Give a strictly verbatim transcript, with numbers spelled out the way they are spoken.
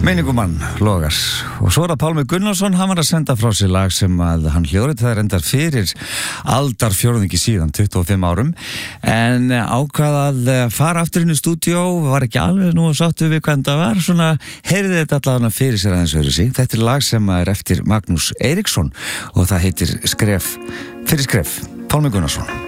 Meiningumann logar. Og svo er það Pálmi Gunnarsson, hann var að senda frá sér lag sem að hann hljóðritaði reyndar fyrir aldarfjórðungi síðan, tuttugu og fimm árum, en ákvað að fara aftur inn í stúdíó, var ekki alveg nú sáttu við hvernig það var, svona heyrði þetta allavega fyrir sér aðeins öðru sig. Þetta er lag sem er eftir Magnús Eiríksson og það heitir Skref fyrir skref. Pálmi Gunnarsson.